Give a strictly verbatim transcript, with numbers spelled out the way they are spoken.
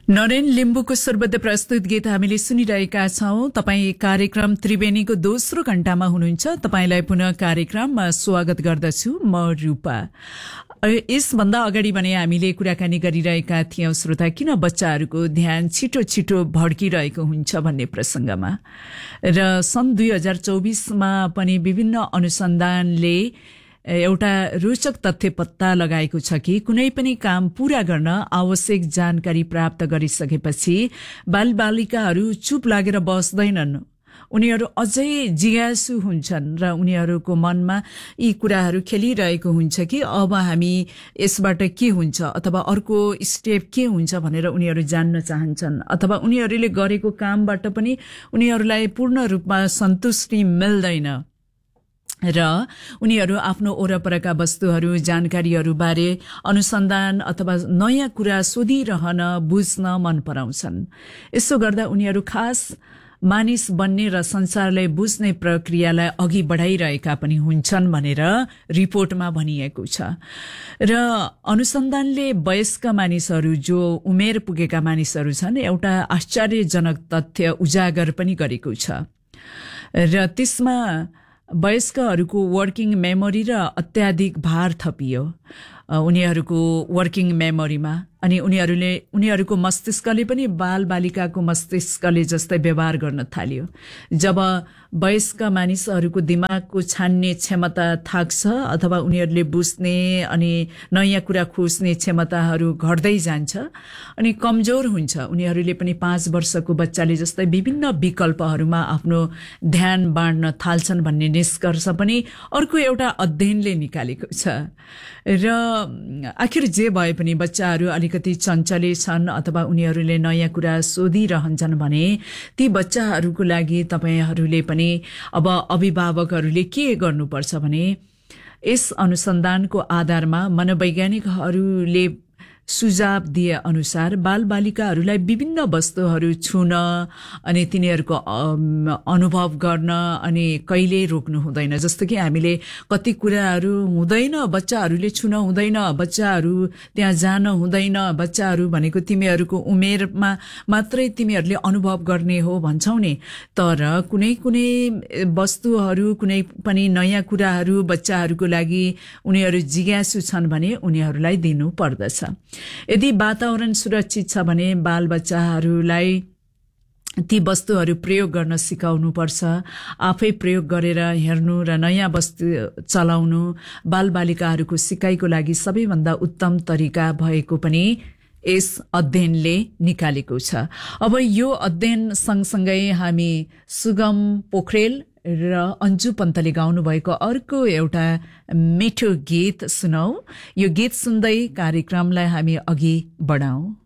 नरेन लिम्बुको स्वरबद्ध प्रस्तुत गीत हामीले सुनिरहेका छौं। तपाई कार्यक्रम त्रिवेणीको दोस्रो घण्टामा हुनुहुन्छ। तपाईलाई पुनः कार्यक्रममा स्वागत गर्दछु म रूपा। यसभन्दा अगाडि भने हामीले कुराकानी गरिरहेका थियौं श्रोता, किन बच्चाहरूको ध्यान छिटो छिटो भड्किरहेको हुन्छ भन्ने प्रसंगमा। र सन् दुई हजार चौबीसमा पनि विभिन्न अनुसन्धानले एउटा रोचक तथ्य पत्ता लगाएको छ कि कुनै पनि काम पूरा गर्न आवश्यक जानकारी प्राप्त गरिसकेपछि बालबालिकाहरू चुप लागेर बस्दैनन्। उनीहरू अझै जिज्ञासु हुन्छन् र उनीहरूको मनमा यी कुराहरू खेलिरहेको हुन्छ कि अब हामी यसबाट के हुन्छ अथवा अर्को स्टेप के हुन्छ भनेर उनीहरू जान्न चाहन्छन्, अथवा उनीहरूले गरेको कामबाट पनि उनीहरूलाई पूर्ण रूपमा सन्तुष्टि मिल्दैन र उनीहरू आफ्नो वरपरका वस्तुहरू जानकारीहरू बारे अनुसन्धान अथवा नयाँ कुरा सोधिरहन बुझ्न मन पराउँछन्। यसो गर्दा उनीहरू खास मानिस बन्ने र संसारलाई बुझ्ने प्रक्रियालाई अघि बढाइरहेका पनि हुन्छन् भनेर रिपोर्टमा भनिएको छ। र अनुसन्धानले वयस्क मानिसहरू, जो उमेर पुगेका मानिसहरू छन्, एउटा आश्चर्यजनक तथ्य उजागर पनि गरेको छ। र त्यसमा वयस्कहरूको वर्किङ मेमोरी र अत्याधिक भार थपियो उनीहरूको वर्किङ मेमोरीमा, अनि उनीहरूले उनीहरूको मस्तिष्कले पनि बालबालिकाको मस्तिष्कले जस्तै व्यवहार गर्न थाल्यो। जब वयस्क मानिसहरूको दिमागको छान्ने क्षमता थाक्छ अथवा उनीहरूले बुझ्ने अनि नयाँ कुरा खोज्ने क्षमताहरू घट्दै जान्छ अनि कमजोर हुन्छ, उनीहरूले पनि पाँच वर्षको बच्चाले जस्तै विभिन्न विकल्पहरूमा आफ्नो ध्यान बाँड्न थाल्छन् भन्ने निष्कर्ष पनि अर्को एउटा अध्ययनले निकालेको छ। र आखिर जे भए पनि बच्चाहरू अलिकति चञ्चले छन् अथवा उनीहरूले नयाँ कुरा सोधिरहन्छन् भने ती बच्चाहरूको लागि तपाईहरूले पनि अब अभिभावकहरूले के गर्नुपर्छ भने, यस अनुसन्धानको आधारमा मनोवैज्ञानिकहरूले सुझाव दिए अनुसार बालबालिकाहरूलाई विभिन्न वस्तुहरू छुन अनि तिनीहरूको अनुभव गर्न अनि कहिले रोक्नु हुँदैन। जस्तो कि हामीले कति कुराहरू हुँदैन, बच्चाहरूले छुन हुँदैन, बच्चाहरू त्यहाँ जान हुँदैन, बच्चाहरू भनेको तिमीहरूको उमेरमा मात्रै तिमीहरूले अनुभव गर्ने हो भन्छौ नि। तर कुनै कुनै वस्तुहरू, कुनै पनि नयाँ कुराहरू बच्चाहरूको लागि उनीहरू जिज्ञासु छन् भने उनीहरूलाई दिनु पर्दछ। यदि वातावरण सुरक्षित छ भने बालबच्चाहरूलाई ती वस्तुहरू प्रयोग गर्न सिकाउनु पर्छ। आफै प्रयोग गरेर हेर्नु र नयाँ वस्तु चलाउनु बालबालिकाहरूको सिकाइको लागि सबैभन्दा उत्तम तरिका भएको पनि यस अध्ययनले निकालेको छ। अब यो अध्ययन सँगसँगै हामी सुगम पोखरेल र अन्जु पन्तले गाउनु भएको अर्को एउटा मिठो गीत सुनौ। यो गीत सुन्दै कार्यक्रमलाई हामी अघि बढाउँ।